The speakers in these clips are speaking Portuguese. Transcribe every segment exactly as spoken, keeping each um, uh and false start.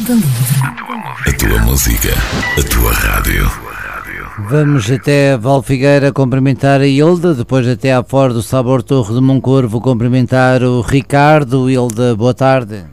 Onda Livre. A tua música, a tua rádio. Vamos até Valfigueira cumprimentar a Hilda, depois até à Fora do Sabor Torre de Moncorvo cumprimentar o Ricardo. Hilda, boa tarde.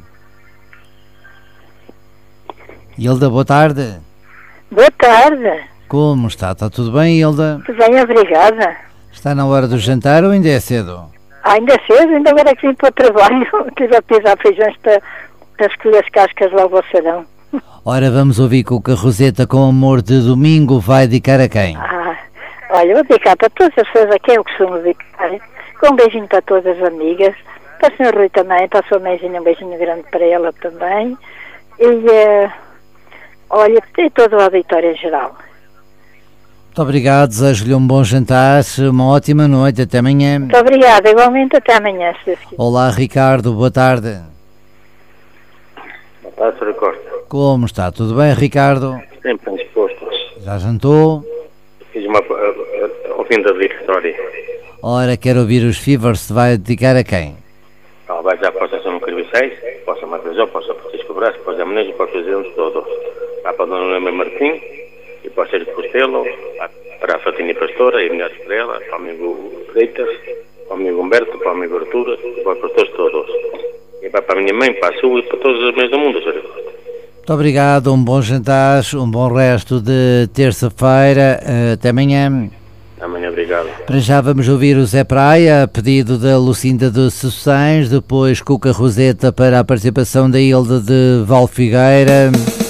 Hilda, boa tarde. Boa tarde. Como está? Está tudo bem, Hilda? Tudo bem, obrigada. Está na hora do jantar ou ainda é cedo? Ah, ainda é cedo, ainda agora que vim para o trabalho, estive a pisar feijões para, para escolher as cascas logo ao serão. Ora, vamos ouvir com o Carrozeta com Amor de Domingo vai dedicar a quem? Ah, olha, vou dedicar para todas as pessoas a quem eu costumo dedicar, com um beijinho para todas as amigas, para o senhor Rui também, para a sua mãezinha, um beijinho grande para ela também, e uh, olha, e todo o auditório em geral. Muito obrigado, desejo-lhe um bom jantar, uma ótima noite, até amanhã. Muito obrigada, igualmente até amanhã, se Deus quiser. Olá, Ricardo, boa tarde. Boa tarde, senhor Costa. Como está? Tudo bem, Ricardo? Sempre disposto. Já jantou? Fiz uma ouvindo a história. Ora, quero ouvir os Fevers, se vai dedicar a quem? Ah, vai já para a Estação do Carvicais, posso a Marcajó, posso a Francisco Brás, posso a Menezes, posso fazê-los todos. Vai para a Dona Lema Martim, e para o Sérgio Costello, para a Fatina Pastora, e melhores para ela, para o amigo Freitas, para o amigo Humberto, para o amigo Artura, e para os pastores todos. E vai para a minha mãe, para a sua e para todos os meios do mundo, senhor Costa. Muito obrigado, um bom jantar, um bom resto de terça-feira, até amanhã. Amanhã, obrigado. Para já vamos ouvir o Zé Praia, a pedido da Lucinda de Sessões, depois Cuca Roseta para a participação da Hilda de Valfigueira.